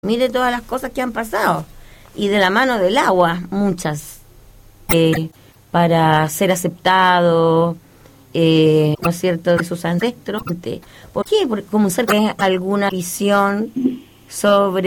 Mire todas las cosas que han pasado. Y de la mano del agua, muchas. Para ser aceptado, ¿no es cierto?, de sus ancestros. ¿Por qué? Porque como un ser que es alguna visión sobre